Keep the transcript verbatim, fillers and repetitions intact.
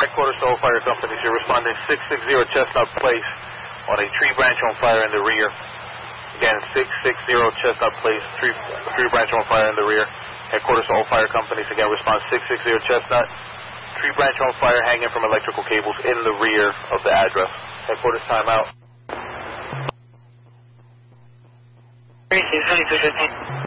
Headquarters to all fire companies. You're responding six sixty Chestnut Place on a tree branch on fire in the rear. Again, six sixty Chestnut Place, tree, tree branch on fire in the rear. Headquarters to all fire companies. Again, response six sixty Chestnut. Tree branch on fire hanging from electrical cables in the rear of the address. Headquarters timeout. three six two fifteen.